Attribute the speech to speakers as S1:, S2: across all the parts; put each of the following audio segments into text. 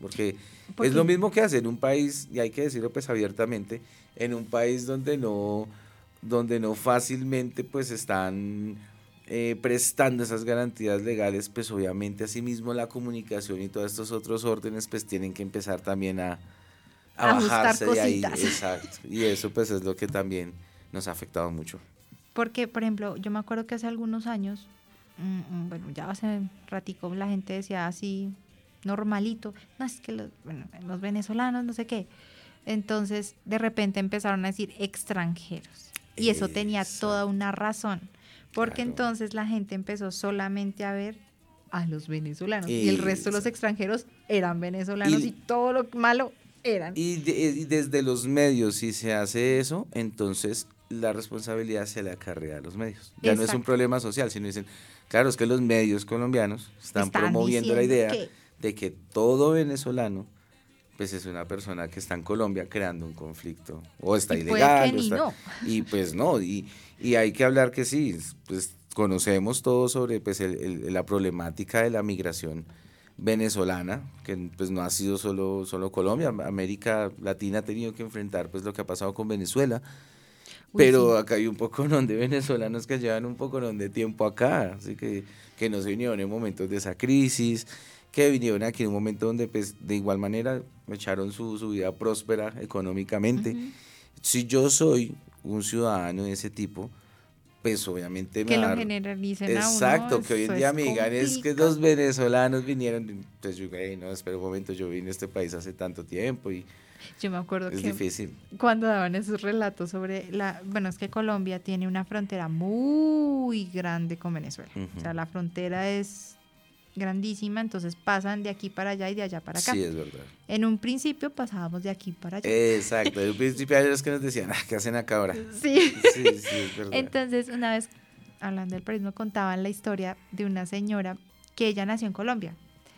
S1: porque es lo mismo que hace en un país, y hay que decirlo pues abiertamente, en un país donde no fácilmente pues están prestando esas garantías legales, pues obviamente asimismo la comunicación y todos estos otros órdenes pues tienen que empezar también a
S2: Ajustar
S1: bajarse de ahí,
S2: cositas.
S1: exacto, y eso pues es lo que también nos ha afectado mucho.
S2: Porque, por ejemplo, yo me acuerdo que hace algunos años, bueno, ya hace ratico, la gente decía así, normalito, no, es que los venezolanos, no sé qué. Entonces, de repente empezaron a decir extranjeros. Y eso tenía toda
S1: Exacto,
S2: una razón, porque
S1: claro.
S2: entonces la gente empezó solamente a ver a los venezolanos y el resto de los
S1: Exacto.
S2: extranjeros eran venezolanos y
S1: Y,
S2: todo lo malo eran.
S1: y desde los medios, si se hace eso, entonces la responsabilidad se le acarrea a los medios. Ya no es un
S2: Exacto.
S1: problema social, sino dicen, claro, es que los medios colombianos están
S2: Están
S1: promoviendo la
S2: diciendo
S1: idea
S2: que,
S1: de que todo venezolano pues es una persona que está en Colombia creando un conflicto, o está
S2: y puede que
S1: ilegal, o
S2: ni
S1: está,
S2: no.
S1: y pues no, y hay que hablar que sí, pues conocemos todo sobre pues la problemática de la migración venezolana, que pues no ha sido solo Colombia, América Latina ha tenido que enfrentar pues lo que ha pasado con Venezuela,
S2: Uy, sí.
S1: pero acá hay un poconón de venezolanos que llevan un poconón de tiempo acá, así que no se vinieron en momentos de esa crisis, que vinieron aquí en un momento donde pues de igual manera echaron su vida próspera económicamente.
S2: Ujú.
S1: Si yo soy un ciudadano de ese tipo, pues obviamente me
S2: Que
S1: va a
S2: lo
S1: dar.
S2: generalicen a uno,
S1: Exacto, que hoy en
S2: eso
S1: día
S2: es
S1: me digan es que
S2: complicado.
S1: los venezolanos vinieron, pues yo, "Ey, no, espera un momento, yo vine a este país hace tanto tiempo y
S2: Yo me acuerdo
S1: es
S2: que
S1: difícil.
S2: cuando daban esos relatos sobre bueno, es que Colombia tiene una frontera muy grande con Venezuela. O
S1: Ujú.
S2: sea, la frontera es grandísima, entonces pasan de aquí para allá y de allá para acá.
S1: Sí, es verdad.
S2: En un principio pasábamos de aquí para allá.
S1: Exacto, en un principio hay los que nos decían, ah, ¿qué hacen acá ahora?
S2: Sí.
S1: Sí, sí, es verdad.
S2: Entonces, una vez, hablando del periodismo, contaban la historia de una señora que ella nació en Colombia.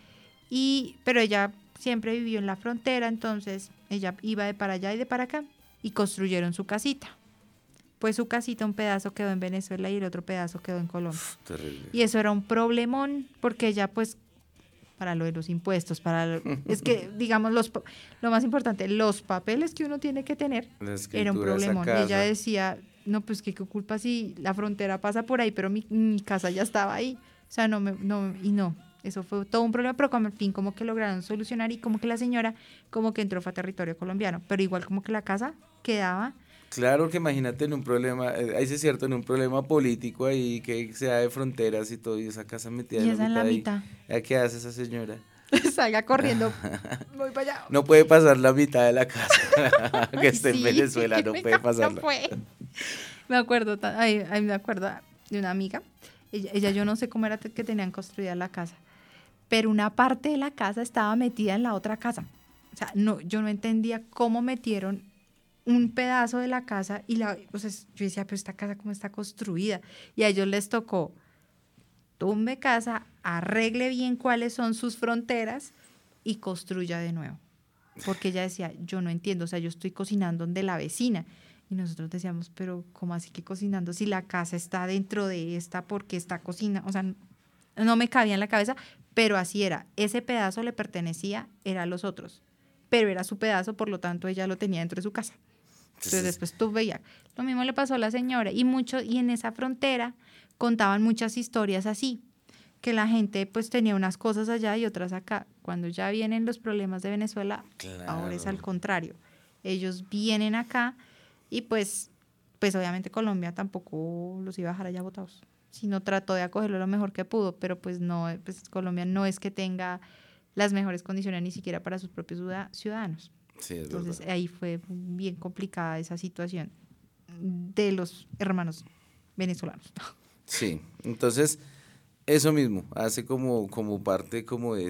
S2: Pero ella siempre vivió en la frontera, entonces ella iba de para allá y de para acá y construyeron su casita. Pues su casita, un pedazo quedó en Venezuela y el otro pedazo quedó en Colombia.
S1: Terrible.
S2: Y eso era un problemón porque ella pues para lo de los impuestos, es que digamos lo más importante, los papeles que uno tiene que tener
S1: La
S2: era un
S1: escritura de esa
S2: problemón. Y ella
S1: casa.
S2: decía, no, pues qué culpa si la frontera pasa por ahí, pero mi casa ya estaba ahí. O sea, no. Eso fue todo un problema, pero como al fin como que lograron solucionar y como que la señora como que entró fue a territorio colombiano, pero igual como que la casa quedaba.
S1: Claro que imagínate en un problema, ahí sí es cierto, en un problema político ahí que sea de fronteras y todo, y esa casa metida en
S2: Y
S1: la
S2: esa en
S1: mitad
S2: la
S1: ahí.
S2: mitad.
S1: ¿Qué hace esa señora?
S2: Salga corriendo, voy para allá.
S1: No puede pasar la mitad de la casa que
S2: Ay,
S1: esté en
S2: sí,
S1: Venezuela, no
S2: mi
S1: puede
S2: no
S1: pasarla.
S2: fue. Me acuerdo, me acuerdo de una amiga. Ella yo no sé cómo era que tenían construida la casa, pero una parte de la casa estaba metida en la otra casa. O sea, no, yo no entendía cómo metieron un pedazo de la casa o sea, yo decía, pero esta casa cómo está construida. Y a ellos les tocó tumbe casa, arregle bien cuáles son sus fronteras y construya de nuevo. Porque ella decía, yo no entiendo, o sea, yo estoy cocinando donde la vecina. Y nosotros decíamos, pero ¿cómo así que cocinando? Si la casa está dentro de esta, ¿por qué está cocinando? O sea, no me cabía en la cabeza, pero así era. Ese pedazo le pertenecía, era a los otros. Pero era su pedazo, por lo tanto ella lo tenía dentro de su casa. Entonces
S1: Entonces,
S2: después tú veías. Lo mismo le pasó a la señora. Y en esa frontera contaban muchas historias así, que la gente pues tenía unas cosas allá y otras acá. Cuando ya vienen los problemas de Venezuela, ahora es al
S1: claro.
S2: contrario. Ellos vienen acá y pues obviamente Colombia tampoco los iba a dejar allá botados, sino trató de acogerlo lo mejor que pudo, pero pues no, pues Colombia no es que tenga las mejores condiciones ni siquiera para sus propios ciudadanos.
S1: Sí, es verdad.
S2: Entonces ahí fue bien complicada esa situación de los hermanos venezolanos.
S1: Sí, entonces eso mismo hace como parte como de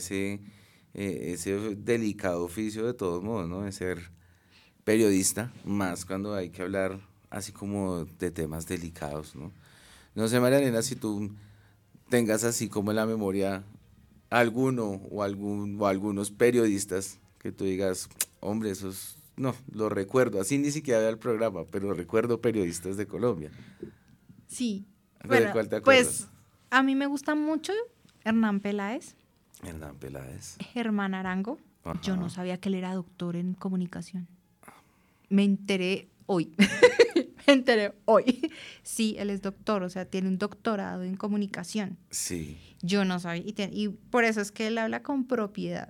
S1: ese delicado oficio de todos modos, ¿no? De ser periodista, más cuando hay que hablar así como de temas delicados, ¿no? No sé, María Elena, si tú tengas así como en la memoria alguno o algunos periodistas que tú digas, hombre, esos, no, lo recuerdo, así ni siquiera veo el programa, pero recuerdo periodistas de Colombia.
S2: Sí,
S1: ¿De
S2: bueno,
S1: cuál te acuerdas?
S2: pues a mí me gusta mucho Hernán Peláez,
S1: Hernán Peláez.
S2: Germán Arango, Yo no sabía que él era doctor en comunicación. Me enteré hoy. Me enteré hoy. Sí, él es doctor, o sea, tiene un doctorado en comunicación.
S1: Sí.
S2: Yo no sabía. Y por eso es que él habla con propiedad.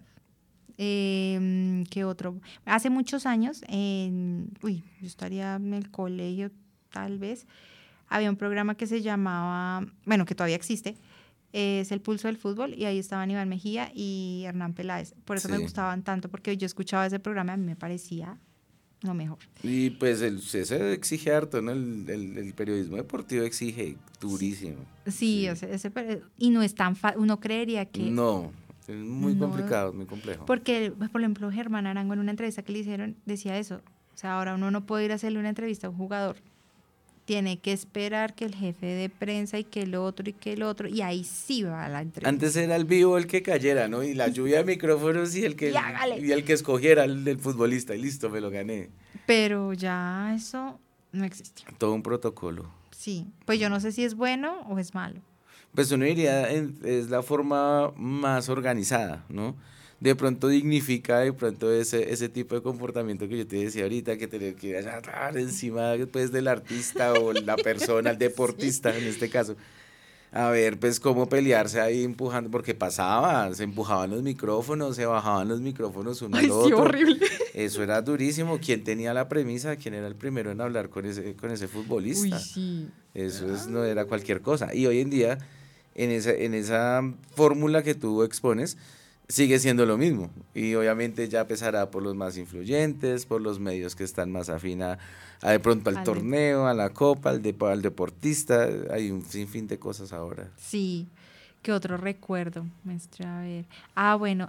S2: ¿Qué otro? Hace muchos años, yo estaría en el colegio tal vez, había un programa que se llamaba, bueno, que todavía existe, es El Pulso del Fútbol, y ahí estaban Iván Mejía y Hernán Peláez. Por eso me
S1: Sí.
S2: gustaban tanto, porque yo escuchaba ese programa y a mí me parecía lo mejor.
S1: Y pues ese exige harto, ¿no? El periodismo deportivo exige durísimo.
S2: Sí, y no es tan fácil, uno creería que
S1: No, es muy
S2: no,
S1: complicado, muy complejo.
S2: porque, por ejemplo, Germán Arango en una entrevista que le hicieron decía eso. O sea, ahora uno no puede ir a hacerle una entrevista a un jugador. Tiene que esperar que el jefe de prensa y que el otro, y ahí sí va a la entrevista.
S1: Antes era el vivo el que cayera, ¿no? Y la lluvia de micrófonos y
S2: Y hágale.
S1: el que escogiera el del futbolista, y listo, me lo gané.
S2: Pero ya eso no existe.
S1: Todo un protocolo.
S2: Sí, pues yo no sé si es bueno o es malo.
S1: Pues uno diría, es la forma más organizada, ¿no? De pronto dignifica de pronto ese tipo de comportamiento que yo te decía ahorita, que tener que ir a agarrar encima pues, del artista o la persona, el deportista en este caso. A ver, pues cómo pelearse ahí empujando, porque pasaba, se empujaban los micrófonos, se bajaban los micrófonos uno al
S2: Ay, sí,
S1: otro.
S2: horrible.
S1: Eso era durísimo. ¿Quién tenía la premisa? ¿Quién era el primero en hablar con ese futbolista?
S2: Uy, sí.
S1: Eso no era cualquier cosa. Y hoy en día, en esa fórmula que tú expones, sigue siendo lo mismo. Y obviamente ya pesará por los más influyentes, por los medios que están más afín a de pronto al torneo, a la copa, al deportista. Hay un sinfín de cosas ahora.
S2: Sí. ¿Qué otro recuerdo? A ver. Bueno,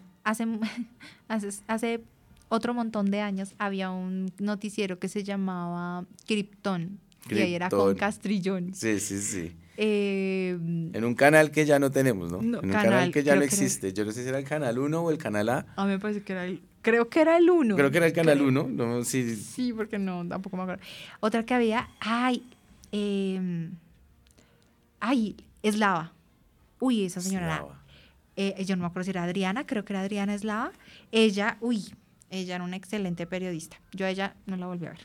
S2: hace otro montón de años había un noticiero que se llamaba Krypton. Y ahí era con Castrillón.
S1: Sí, sí, sí.
S2: En
S1: un canal que ya no tenemos, ¿no?
S2: No,
S1: en un canal que ya no existe. Yo no sé si era el canal 1 o el canal A.
S2: A mí me parece que creo que era el 1.
S1: Creo que era el canal 1. No, sí.
S2: Sí, porque no, tampoco me acuerdo. Otra que había, Eslava. Uy, esa señora era, yo no me acuerdo si era Adriana, creo que era Adriana Eslava. Ella era una excelente periodista. Yo a ella no la volví a ver.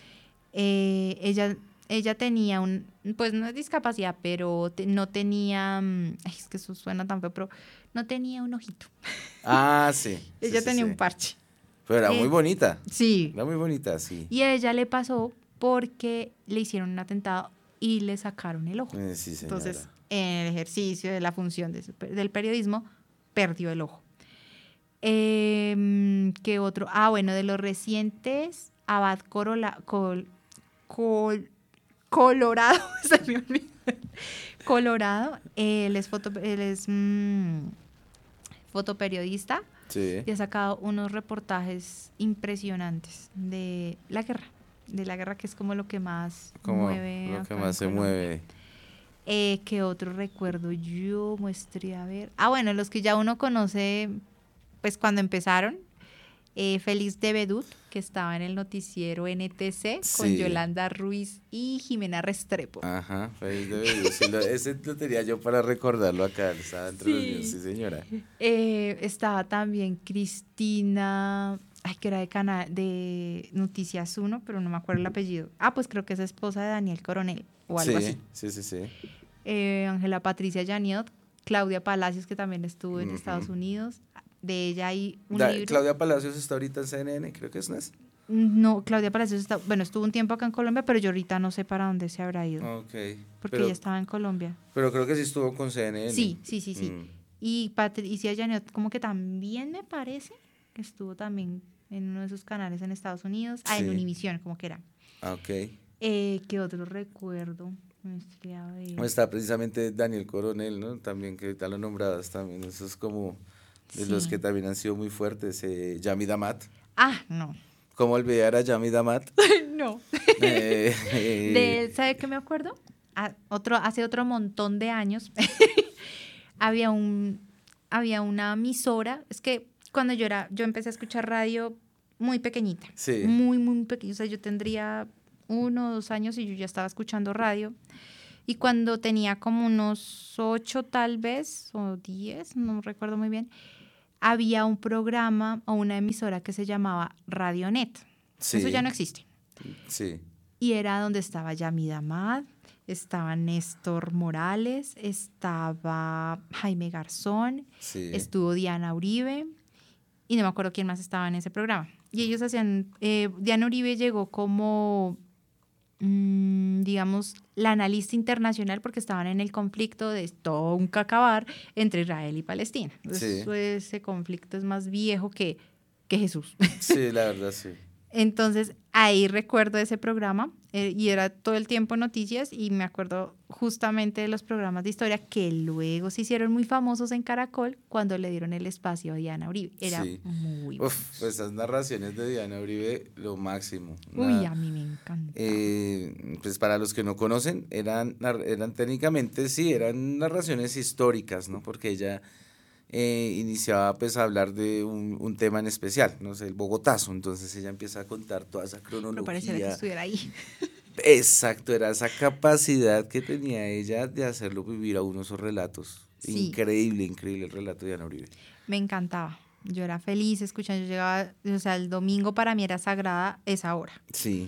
S2: Ella tenía pues no es discapacidad, pero no tenía, es que eso suena tan feo, pero no tenía un ojito.
S1: Ah, sí.
S2: Ella tenía un parche.
S1: Pero era muy bonita.
S2: Sí.
S1: Era muy bonita, sí.
S2: Y a ella le pasó porque le hicieron un atentado y le sacaron el ojo.
S1: Sí, señora.
S2: Entonces, en el ejercicio de la función del periodismo, perdió el ojo. ¿Qué otro? Bueno, de los recientes, Abad Colorado, se me olvidó. Colorado, él es fotoperiodista.
S1: Sí.
S2: Y ha sacado unos reportajes impresionantes de la guerra, que es como lo que más mueve.
S1: Lo que más se mueve.
S2: ¿Qué otro recuerdo yo muestré? A ver. Bueno, los que ya uno conoce, pues cuando empezaron. Félix de Bedut, que estaba en el noticiero NTC con Yolanda Ruiz y Jimena Restrepo.
S1: Ajá, Félix de Bedut. Sí, ese lo tenía yo para recordarlo acá. Estaba entre los míos, sí, señora.
S2: Estaba también Cristina, que era de Noticias 1, pero no me acuerdo el apellido. Pues creo que es esposa de Daniel Coronel o algo así.
S1: Sí.
S2: Ángela Patricia Yaniot, Claudia Palacios, que también estuvo en Estados Unidos. De ella hay un libro.
S1: Claudia Palacios está ahorita en CNN, creo que es, ¿no es?
S2: No, Claudia Palacios estuvo un tiempo acá en Colombia, pero yo ahorita no sé para dónde se habrá ido.
S1: Ok.
S2: Porque ella estaba en Colombia.
S1: Pero creo que sí estuvo con CNN.
S2: Sí. Y Patricia Yaniot como que también me parece que estuvo también en uno de sus canales en Estados Unidos. En Univisión, como que era.
S1: Ok.
S2: ¿Qué otro recuerdo?
S1: Está precisamente Daniel Coronel, ¿no? También, que ahorita lo nombradas también. Eso es como de los que también han sido muy fuertes. Yami Damat.
S2: No.
S1: ¿Cómo olvidar a Yami Damat?
S2: No. ¿Sabe qué me acuerdo? Hace otro montón de años había una emisora. Es que cuando yo empecé a escuchar radio muy pequeñita.
S1: Sí.
S2: Muy, muy pequeña. O sea, yo tendría 1 o 2 años y yo ya estaba escuchando radio. Y cuando tenía como unos 8 tal vez, o 10, no recuerdo muy bien, había un programa o una emisora que se llamaba Radionet.
S1: Sí.
S2: Eso ya no existe.
S1: Sí.
S2: Y era donde estaba Yamid Amad, estaba Néstor Morales, estaba Jaime Garzón,
S1: Sí.
S2: estuvo Diana Uribe y no me acuerdo quién más estaba en ese programa. Y ellos hacían, Diana Uribe llegó como, digamos, la analista internacional porque estaban en el conflicto de todo un cacabar entre Israel y Palestina.
S1: Sí.
S2: Ese conflicto es más viejo que Jesús.
S1: Sí, la verdad, sí.
S2: Entonces, ahí recuerdo ese programa y era todo el tiempo noticias y me acuerdo justamente de los programas de historia que luego se hicieron muy famosos en Caracol cuando le dieron el espacio a Diana Uribe. Era
S1: Sí.
S2: muy
S1: Uf,
S2: bueno.
S1: pues esas narraciones de Diana Uribe, lo máximo.
S2: Uy, a mí me encanta.
S1: Pues para los que no conocen, eran técnicamente, sí, eran narraciones históricas, ¿no? Porque ella iniciaba pues a hablar de un tema en especial, no sé, el Bogotazo, entonces ella empieza a contar toda esa
S2: Pero pareciera que
S1: cronología.
S2: estuviera ahí.
S1: Exacto, era esa capacidad que tenía ella de hacerlo vivir a uno esos relatos.
S2: Sí.
S1: Increíble, increíble el relato de Diana Uribe.
S2: Me encantaba. Yo era feliz escuchando, yo llegaba, o sea, el domingo para mí era sagrada esa hora.
S1: Sí.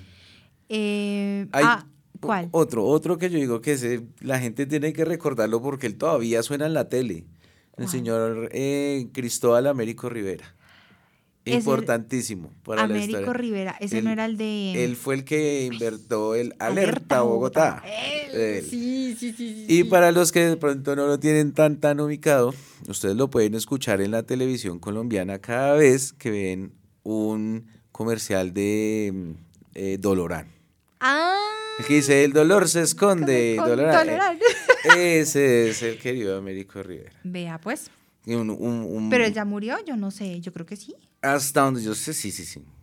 S1: Hay
S2: ¿Cuál?
S1: otro que yo digo que la gente tiene que recordarlo porque él todavía suena en la tele. El
S2: ¿Cuál?
S1: señor Cristóbal Américo Rivera. Importantísimo para la historia.
S2: Américo Rivera, ese no era el de...
S1: Él fue el que inventó el
S2: Alerta
S1: Alerta Bogotá. Él.
S2: Sí.
S1: Y para los que de pronto no lo tienen tan ubicado, ustedes lo pueden escuchar en la televisión colombiana cada vez que ven un comercial de Dolorán. El que dice, el dolor se esconde,
S2: con
S1: Dolorán.
S2: Dolorán.
S1: Ese es el querido Américo Rivera.
S2: Vea pues.
S1: Y
S2: Pero él ya murió, yo no sé, yo creo que sí.
S1: Hasta donde yo sé, sí.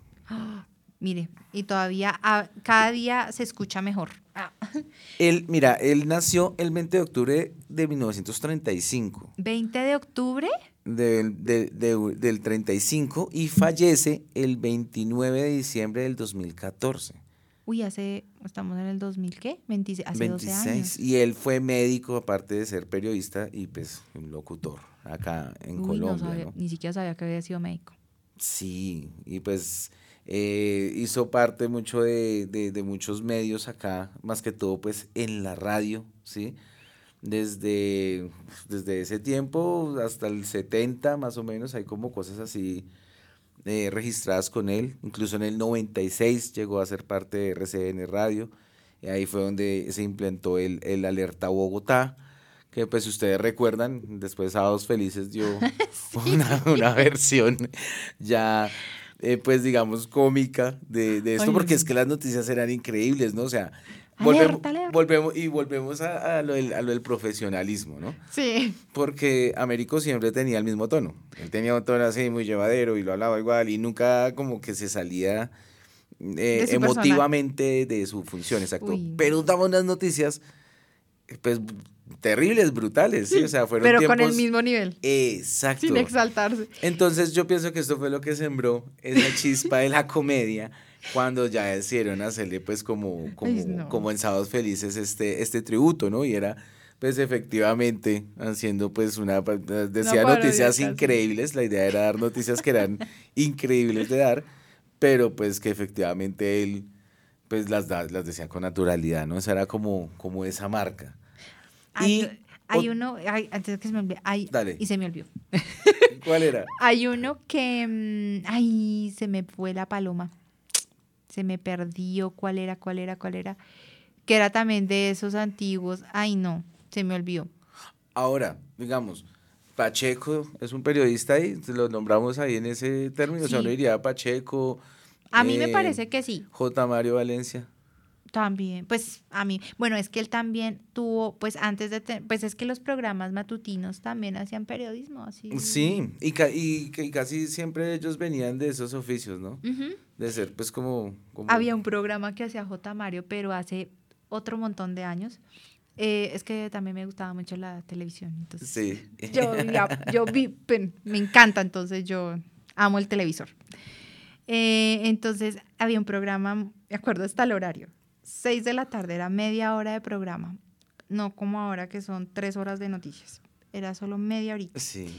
S2: Mire, y todavía cada día se escucha mejor.
S1: Él nació el 20 de octubre de 1935.
S2: ¿20 de octubre?
S1: Del 35 y fallece el 29 de diciembre del 2014.
S2: Uy, estamos en el 2000, ¿qué? Hace 12 años.
S1: Y él fue médico, aparte de ser periodista y pues un locutor acá en Colombia.
S2: No sabía,
S1: ¿no?
S2: Ni siquiera sabía que había sido médico.
S1: Sí, y pues hizo parte mucho de muchos medios acá, más que todo pues en la radio, ¿sí? Desde ese tiempo hasta el 70 más o menos, hay como cosas así registradas con él. Incluso en el 96 llegó a ser parte de RCN Radio, y ahí fue donde se implementó el Alerta Bogotá, que pues si ustedes recuerdan, después Sábados Felices dio
S2: Sí.
S1: una versión ya pues digamos cómica de esto.
S2: Ay,
S1: porque es que las noticias eran increíbles, ¿no? O sea,
S2: alerta.
S1: volvemos a lo del profesionalismo, ¿no?
S2: Sí.
S1: Porque Américo siempre tenía el mismo tono. Él tenía un tono así muy llevadero y lo hablaba igual y nunca como que se salía emotivamente de su función, exacto.
S2: Uy.
S1: Pero daba unas noticias pues terribles, brutales, ¿sí? O sea, fueron
S2: pero
S1: tiempos...
S2: con el mismo nivel.
S1: Exacto.
S2: Sin exaltarse.
S1: Entonces yo pienso que esto fue lo que sembró esa chispa de la comedia cuando ya decidieron hacerle pues como en Sábados Felices este tributo, ¿no? Y era pues efectivamente haciendo pues decía noticias increíbles, la idea era dar noticias que eran increíbles de dar, pero pues que efectivamente él pues las decía con naturalidad, ¿no? Esa era como esa marca.
S2: Hay uno, antes de que se me olvide,
S1: Dale.
S2: Y se me olvidó.
S1: ¿Cuál era?
S2: Hay uno que, se me fue la paloma. Se me perdió. ¿Cuál era? Que era también de esos antiguos. Ay, no, se me olvidó.
S1: Ahora, digamos, Pacheco es un periodista ahí, lo nombramos ahí en ese término, sí. O sea, uno diría Pacheco.
S2: A mí me parece que sí.
S1: J. Mario Valencia.
S2: También, pues a mí, bueno, es que él también tuvo, pues antes de, pues es que los programas matutinos también hacían periodismo, así.
S1: Sí, y casi siempre ellos venían de esos oficios, ¿no? Uh-huh. De ser, pues como...
S2: Había un programa que hacía J. Mario, pero hace otro montón de años. Es que también me gustaba mucho la televisión, entonces.
S1: Sí.
S2: Me encanta, entonces yo amo el televisor. Entonces había un programa, me acuerdo hasta el horario. 6 de la tarde, era media hora de programa, no como ahora que son 3 horas de noticias, era solo media horita.
S1: Sí.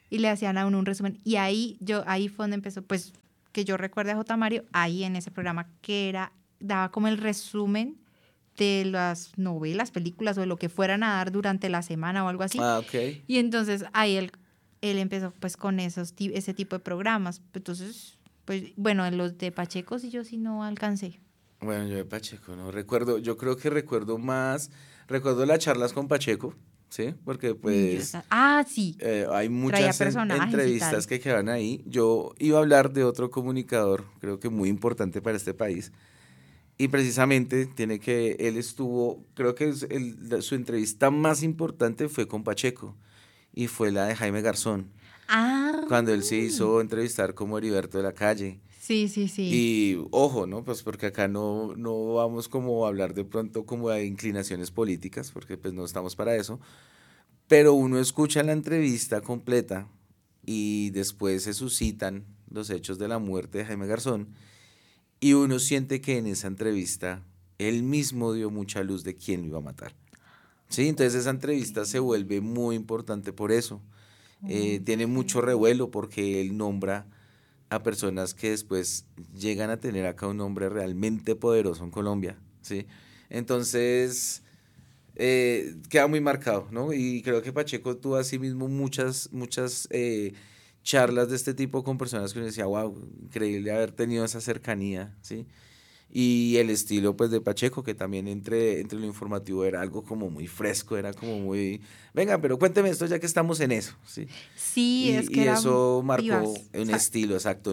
S2: y le hacían a uno un resumen. Y ahí fue donde empezó, pues, que yo recuerde a J. Mario, ahí en ese programa, daba como el resumen de las novelas, películas o de lo que fueran a dar durante la semana o algo así.
S1: Ah, ok.
S2: Y entonces ahí él empezó pues con ese tipo de programas. Entonces, pues, bueno, los de Pacheco sí yo sí no alcancé.
S1: Bueno, yo de Pacheco no recuerdo, yo creo que recuerdo las charlas con Pacheco, ¿sí? Porque pues
S2: Sí.
S1: hay
S2: Traía
S1: muchas
S2: personajes y
S1: entrevistas
S2: tal.
S1: que quedan ahí. Yo iba a hablar de otro comunicador, creo que muy importante para este país, y precisamente él estuvo, creo que su entrevista más importante fue con Pacheco, y fue la de Jaime Garzón,
S2: Ah,
S1: cuando él se hizo entrevistar como Heriberto de la Calle.
S2: sí, sí, sí.
S1: Y ojo, ¿no? Pues porque acá no vamos como a hablar de pronto como de inclinaciones políticas, porque pues no estamos para eso, pero uno escucha la entrevista completa y después se suscitan los hechos de la muerte de Jaime Garzón y uno siente que en esa entrevista él mismo dio mucha luz de quién lo iba a matar. Sí, entonces esa entrevista se vuelve muy importante por eso. Tiene mucho revuelo porque él nombra a personas que después llegan a tener acá un nombre realmente poderoso en Colombia, ¿sí? Entonces, queda muy marcado, ¿no? Y creo que Pacheco tuvo así mismo muchas charlas de este tipo con personas que uno decía, wow, increíble haber tenido esa cercanía, ¿sí? Y el estilo pues de Pacheco, que también entre lo informativo era algo como muy fresco, era como muy, venga, pero cuénteme esto ya que estamos en eso, ¿sí?
S2: Sí, es que
S1: Y
S2: eran
S1: eso marcó
S2: vivas. O
S1: un
S2: sea,
S1: estilo, exacto,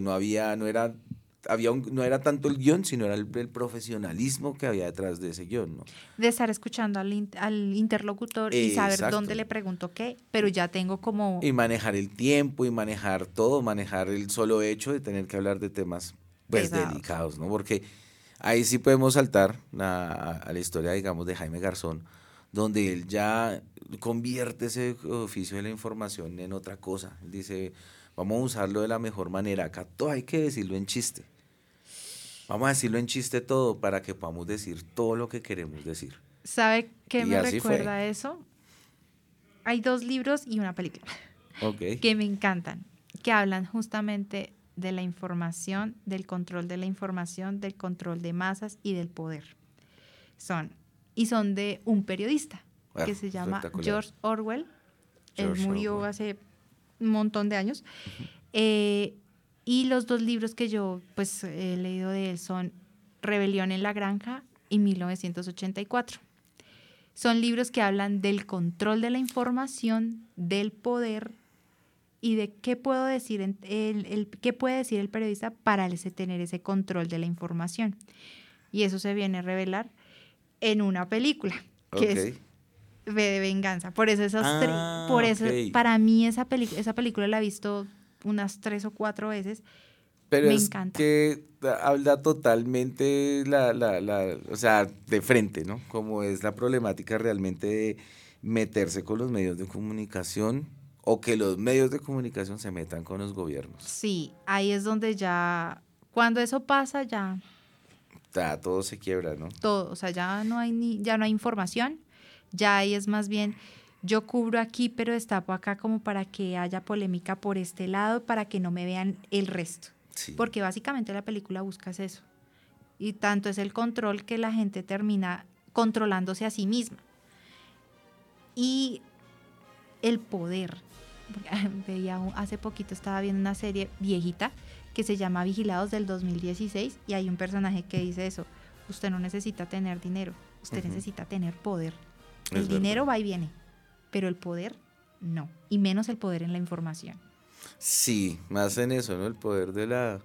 S1: no era tanto el guión, sino era el profesionalismo que había detrás de ese guión, ¿no?
S2: de estar escuchando al interlocutor y saber dónde
S1: Exacto.
S2: le pregunto qué, pero ya tengo como
S1: Y manejar el tiempo y manejar todo, manejar el solo hecho de tener que hablar de temas pues
S2: pesados.
S1: delicados, ¿no? Porque ahí sí podemos saltar a la historia, digamos, de Jaime Garzón, donde él ya convierte ese oficio de la información en otra cosa. Él dice, vamos a usarlo de la mejor manera. Acá todo hay que decirlo en chiste. Vamos a decirlo en chiste todo para que podamos decir todo lo que queremos decir.
S2: ¿Sabe qué
S1: Y
S2: me
S1: así fue.
S2: recuerda eso? Hay 2 libros y una película
S1: Ok.
S2: que me encantan, que hablan justamente de la información, del control de la información, del control de masas y del poder. Son de un periodista
S1: Ah,
S2: que se llama
S1: espectacular.
S2: George Orwell. Él
S1: George
S2: murió
S1: Orwell.
S2: hace un montón de años. Eh, y los 2 libros que yo pues he leído de él son Rebelión en la Granja y 1984. Son libros que hablan del control de la información, del poder y de qué puedo decir qué puede decir el periodista para tener ese control de la información. Y eso se viene a revelar en una película que
S1: Ok.
S2: es V de Venganza. Por eso
S1: Ah, ok.
S2: para mí esa película la he visto unas 3 o 4 veces.
S1: Pero
S2: Me
S1: es
S2: encanta.
S1: que habla totalmente o sea, de frente, ¿no? Como es la problemática realmente de meterse con los medios de comunicación o que los medios de comunicación se metan con los gobiernos.
S2: Sí, ahí es donde cuando eso pasa, ya
S1: O sea, todo se quiebra, ¿no?
S2: todo, o sea, ya no hay información, ya ahí es más bien, yo cubro aquí, pero destapo acá como para que haya polémica por este lado, para que no me vean el resto.
S1: Sí.
S2: Porque básicamente la película busca eso. Y tanto es el control que la gente termina controlándose a sí misma. Y el poder. Hace poquito estaba viendo una serie viejita que se llama Vigilados del 2016 y hay un personaje que dice eso, usted no necesita tener dinero, usted necesita tener poder. El dinero va y viene, pero el poder no, y menos el poder en la información.
S1: Sí, más en eso, ¿no? El poder de la...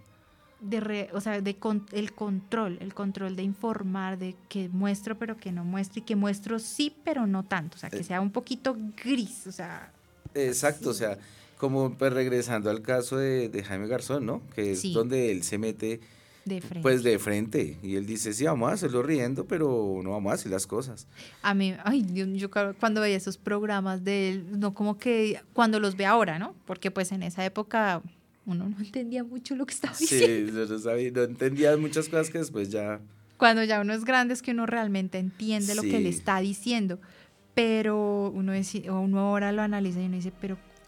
S2: El control de informar, de que muestro pero que no muestro y que muestro sí pero no tanto, o sea, que sea un poquito gris, o sea...
S1: Exacto, o
S2: Sí.
S1: sea, como pues regresando al caso de Jaime Garzón, ¿no? Que es
S2: Sí,
S1: donde él se mete
S2: de
S1: pues
S2: frente.
S1: de frente y él dice, sí, vamos a hacerlo riendo, pero no vamos a hacer las cosas.
S2: A mí, ay, yo cuando veía esos programas de él, no como que cuando los ve ahora, ¿no? Porque pues en esa época uno no entendía mucho lo que estaba
S1: Sí,
S2: diciendo.
S1: yo no sabía, no entendía muchas cosas que después ya,
S2: Cuando ya uno es grande es que uno realmente entiende lo que le
S1: sí,
S2: está diciendo. Pero uno ahora lo analiza y uno dice, pero, o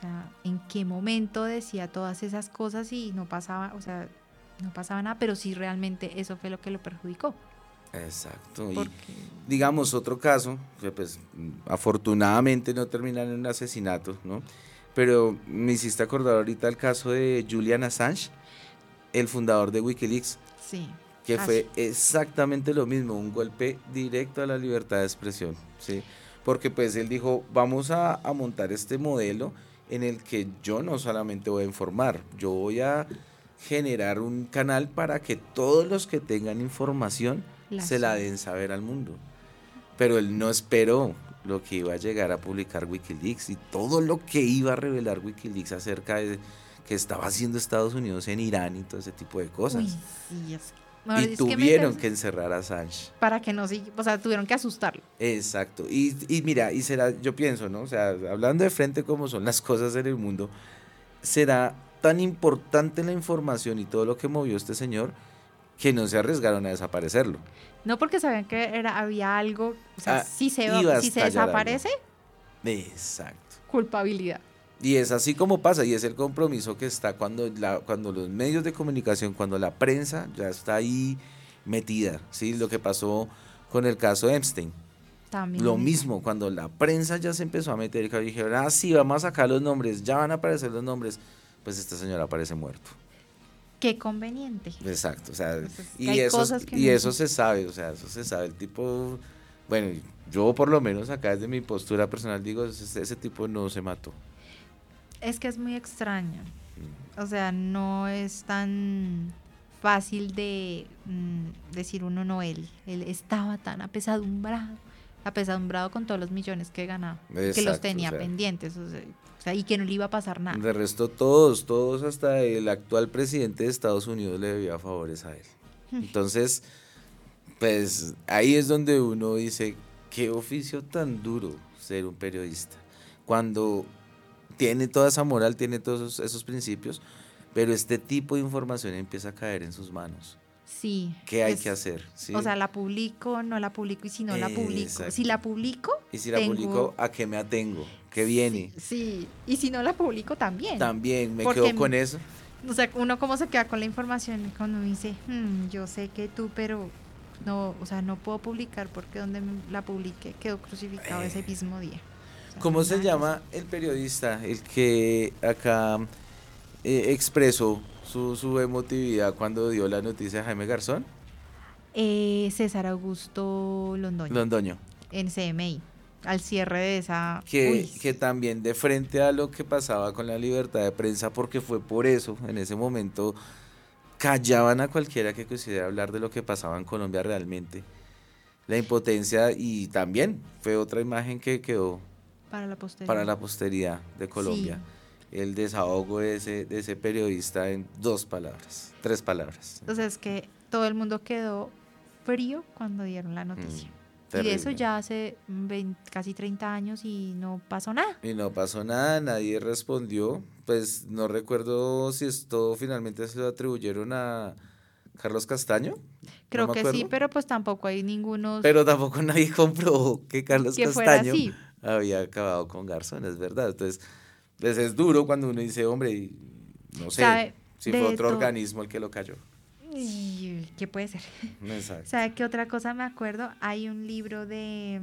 S2: sea, ¿en qué momento decía todas esas cosas y no pasaba, o sea, no pasaba nada, pero sí realmente eso fue lo que lo perjudicó?
S1: Exacto. Y
S2: Porque,
S1: digamos, otro caso, que pues afortunadamente no termina en un asesinato, ¿no? Pero me hiciste acordar ahorita el caso de Julian Assange, el fundador de Wikileaks,
S2: sí,
S1: que fue exactamente lo mismo, un golpe directo a la libertad de expresión, ¿sí? Porque pues él dijo, vamos a montar este modelo en el que yo no solamente voy a informar, yo voy a generar un canal para que todos los que tengan información se la den saber al mundo. Pero él no esperó lo que iba a llegar a publicar Wikileaks y todo lo que iba a revelar Wikileaks acerca de que estaba haciendo Estados Unidos en Irán y todo ese tipo de
S2: uy,
S1: cosas.
S2: sí,
S1: Y
S2: es que
S1: tuvieron que encerrar a Assange.
S2: para que no siga, o sea, tuvieron que asustarlo.
S1: Exacto. Y mira, y será, yo pienso, ¿no? O sea, hablando de frente como son las cosas en el mundo, será tan importante la información y todo lo que movió este señor que no se arriesgaron a desaparecerlo.
S2: No porque sabían que había algo, o sea, si se
S1: estallar
S2: desaparece,
S1: algo. Exacto.
S2: culpabilidad.
S1: Y es así como pasa, y es el compromiso que está cuando los medios de comunicación, cuando la prensa ya está ahí metida, ¿sí? Lo que pasó con el caso de Epstein.
S2: También
S1: Lo mismo, cuando la prensa ya se empezó a meter, y dijeron, sí, vamos a sacar los nombres, ya van a aparecer los nombres, pues este señor aparece muerto.
S2: Qué conveniente.
S1: Exacto, o sea,
S2: Entonces,
S1: eso se sabe, o sea, eso se sabe, el tipo, bueno, yo por lo menos acá desde mi postura personal digo, ese tipo no se mató.
S2: Es que es muy extraño, o sea, no es tan fácil de decir uno no, él estaba tan apesadumbrado con todos los millones que ganaba, que los tenía pendientes, o sea, y que no le iba a pasar nada.
S1: De resto todos hasta el actual presidente de Estados Unidos le debía favores a él. Entonces, pues ahí es donde uno dice, qué oficio tan duro ser un periodista, cuando tiene toda esa moral, tiene todos esos principios, pero este tipo de información empieza a caer en sus manos.
S2: Sí.
S1: ¿Qué hay que hacer? ¿Sí?
S2: O sea, la publico, no la publico, y si no la publico, si la publico,
S1: y si la publico, ¿a qué me atengo? ¿Qué viene?
S2: Sí, y si no la publico también.
S1: También, me quedo con eso.
S2: O sea, uno cómo se queda con la información cuando dice, yo sé que tú, pero no, o sea, no puedo publicar porque donde la publiqué quedó crucificado ese mismo día. O sea,
S1: ¿cómo se llama el periodista, el que acá expresó su emotividad cuando dio la noticia de Jaime Garzón?
S2: César Augusto Londoño.
S1: Londoño.
S2: En CMI, al cierre de esa...
S1: Que también de frente a lo que pasaba con la libertad de prensa, porque fue por eso, en ese momento, callaban a cualquiera que quisiera hablar de lo que pasaba en Colombia realmente. La impotencia, y también fue otra imagen que quedó para la posteridad de Colombia. Sí. El desahogo de ese periodista en 3 palabras.
S2: O sea, es que todo el mundo quedó frío cuando dieron la noticia. Y de eso ya hace casi 30 años y no pasó nada.
S1: Y no pasó nada, nadie respondió. Pues no recuerdo si esto finalmente se lo atribuyeron a Carlos Castaño.
S2: Creo que sí, pero pues tampoco hay ninguno.
S1: Pero tampoco nadie comprobó que Carlos Castaño había acabado con Garzón, es verdad. Entonces, pues es duro cuando uno dice, hombre, no sé si fue otro organismo el que lo cayó.
S2: ¿Qué puede ser?
S1: Exacto.
S2: ¿Sabe qué otra cosa me acuerdo? Hay un libro de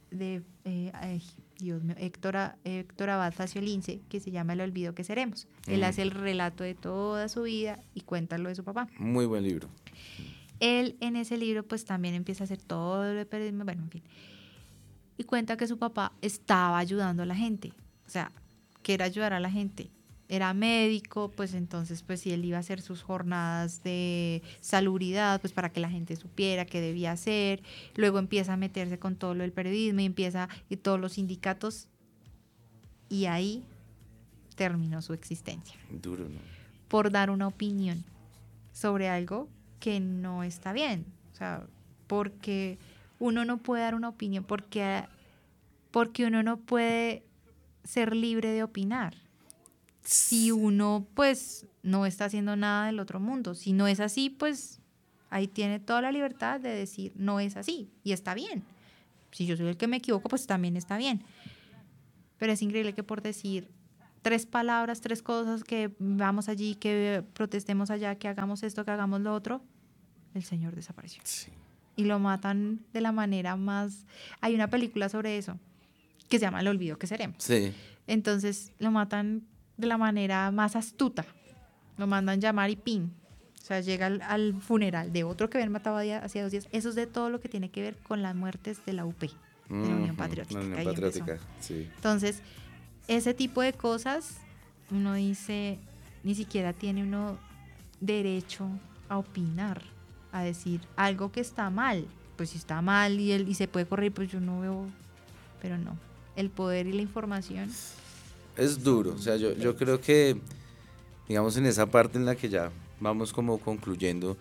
S2: Dios mío, Héctor Abad Faciolince, que se llama El olvido que seremos. Él hace el relato de toda su vida y cuenta lo de su papá.
S1: Muy buen libro.
S2: Él en ese libro pues también empieza a hacer todo el periodismo, bueno, en fin. Y cuenta que su papá estaba ayudando a la gente, o sea, que era ayudar a la gente. Era médico, pues entonces pues si él iba a hacer sus jornadas de salubridad, pues para que la gente supiera qué debía hacer. Luego empieza a meterse con todo lo del periodismo y todos los sindicatos, y ahí terminó su existencia.
S1: Duro, ¿no?
S2: Por dar una opinión sobre algo que no está bien. O sea, porque uno no puede dar una opinión, porque uno no puede ser libre de opinar. Si uno pues no está haciendo nada del otro mundo, si no es así, pues ahí tiene toda la libertad de decir no es así y está bien. Si yo soy el que me equivoco, pues también está bien. Pero es increíble que por decir 3 palabras, 3 cosas, que vamos allí, que protestemos allá, que hagamos esto, que hagamos lo otro, el señor desapareció.
S1: Sí.
S2: Y lo matan de la manera más... Hay una película sobre eso que se llama El olvido que seremos.
S1: Sí.
S2: Entonces lo matan de la manera más astuta. Lo mandan llamar y pin. O sea, llega al funeral de otro que habían matado hacía 2 días. Eso es de todo lo que tiene que ver con las muertes de la UP, de la Unión Patriótica.
S1: La Unión
S2: ahí
S1: Patriótica,
S2: empezó.
S1: sí.
S2: Entonces, ese tipo de cosas, uno dice, ni siquiera tiene uno derecho a opinar, a decir algo que está mal. Pues si está mal y se puede corregir, pues yo no veo, pero no. El poder y la información.
S1: Es duro, o sea, yo creo que, digamos, en esa parte en la que ya vamos como concluyendo,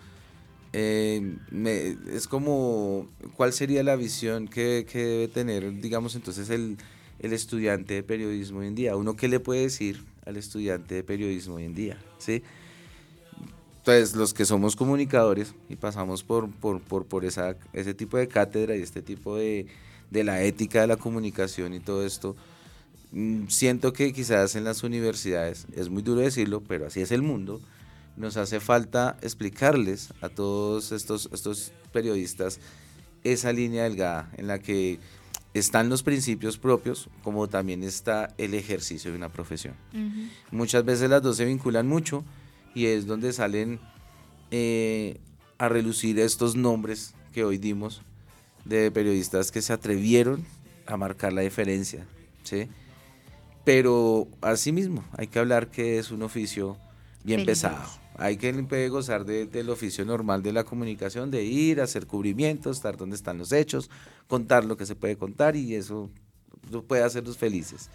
S1: es como, ¿cuál sería la visión que debe tener, digamos, entonces el estudiante de periodismo hoy en día? ¿Uno qué le puede decir al estudiante de periodismo hoy en día? ¿Sí? Entonces, los que somos comunicadores y pasamos por ese tipo de cátedra y este tipo de la ética de la comunicación y todo esto, siento que quizás en las universidades, es muy duro decirlo, pero así es el mundo, nos hace falta explicarles a todos estos periodistas esa línea delgada en la que están los principios propios, como también está el ejercicio de una profesión. Uh-huh. Muchas veces las dos se vinculan mucho y es donde salen a relucir estos nombres que hoy dimos de periodistas que se atrevieron a marcar la diferencia, ¿sí? Pero asimismo hay que hablar que es un oficio bien pesado. Hay que gozar del oficio normal de la comunicación, de ir a hacer cubrimientos, estar donde están los hechos, contar lo que se puede contar y eso puede hacernos felices.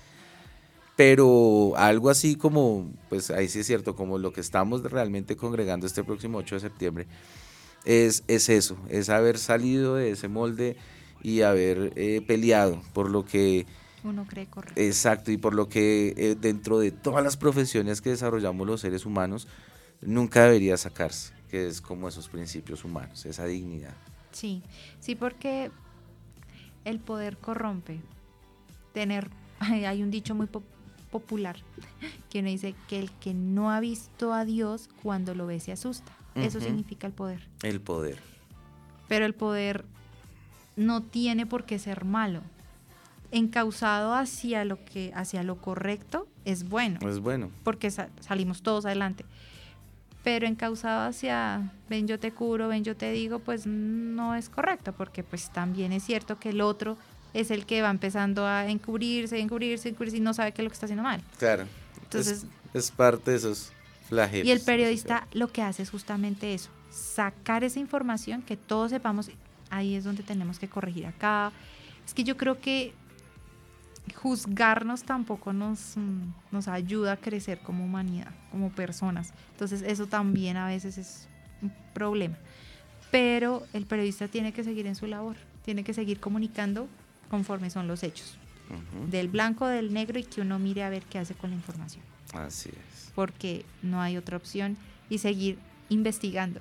S1: Pero algo así como, pues ahí sí es cierto, como lo que estamos realmente congregando este próximo 8 de septiembre, es eso, es haber salido de ese molde y haber peleado por lo que
S2: uno cree correcto.
S1: Exacto, y por lo que dentro de todas las profesiones que desarrollamos los seres humanos, nunca debería sacarse, que es como esos principios humanos, esa dignidad.
S2: Sí, porque el poder corrompe. Hay un dicho muy popular que uno dice que el que no ha visto a Dios cuando lo ve se asusta. Uh-huh. Eso significa el poder.
S1: El poder.
S2: Pero el poder no tiene por qué ser malo. Encauzado hacia lo correcto es bueno.
S1: Es bueno.
S2: Porque salimos todos adelante. Pero encauzado hacia ven yo te curo, ven yo te digo, pues no es correcto, porque pues también es cierto que el otro es el que va empezando a encubrirse y no sabe qué es lo que está haciendo mal.
S1: Claro. Entonces es parte de esos flagelos.
S2: Y el periodista lo que hace es justamente eso, sacar esa información, que todos sepamos, ahí es donde tenemos que corregir acá. Es que yo creo que juzgarnos tampoco nos ayuda a crecer como humanidad, como personas. Entonces eso también a veces es un problema. Pero el periodista tiene que seguir en su labor, tiene que seguir comunicando conforme son los hechos. Uh-huh. Del blanco, del negro, y que uno mire a ver qué hace con la información.
S1: Así es.
S2: Porque no hay otra opción, y seguir investigando.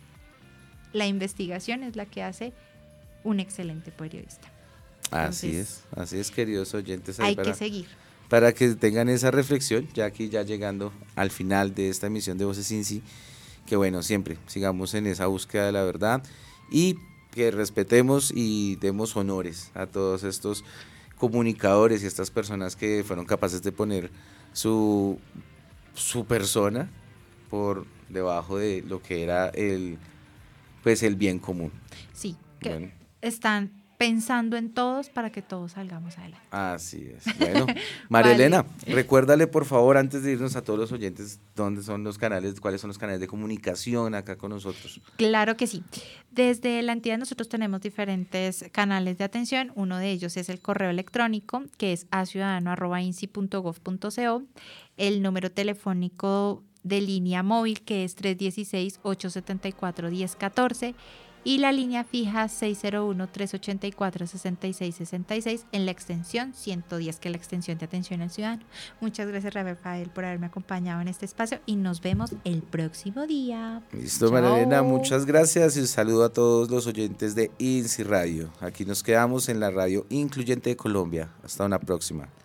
S2: La investigación es la que hace un excelente periodista.
S1: Entonces, así es, queridos oyentes.
S2: Hay que seguir.
S1: Para que tengan esa reflexión, ya aquí ya llegando al final de esta emisión de Voces INSI, que bueno, siempre sigamos en esa búsqueda de la verdad y que respetemos y demos honores a todos estos comunicadores y estas personas que fueron capaces de poner su persona por debajo de lo que era el bien común.
S2: Sí, que están pensando en todos para que todos salgamos adelante.
S1: Así es. Bueno, María Elena, recuérdale por favor, antes de irnos, a todos los oyentes, cuáles son los canales de comunicación acá con nosotros.
S2: Claro que sí. Desde la entidad nosotros tenemos diferentes canales de atención. Uno de ellos es el correo electrónico, que es aciudadano@insi.gov.co, el número telefónico de línea móvil, que es 316-874-1014, y la línea fija 601-384-6666 en la extensión 110, que es la extensión de atención al ciudadano. Muchas gracias, Rafael, por haberme acompañado en este espacio, y nos vemos el próximo día.
S1: Listo, María Elena, muchas gracias y un saludo a todos los oyentes de INSI Radio. Aquí nos quedamos en la radio incluyente de Colombia. Hasta una próxima.